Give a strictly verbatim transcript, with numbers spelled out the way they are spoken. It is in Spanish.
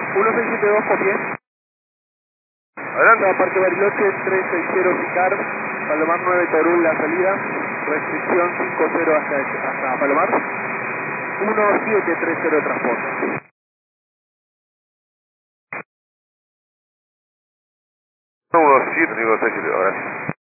uno seis siete dos, copié. Adelante. Parque Bariloche, trescientos sesenta Picar, Palomar nueve Torul la salida, restricción cinco cero hasta, hasta Palomar, uno siete tres cero transporte. uno siete cinco seis siete, gracias.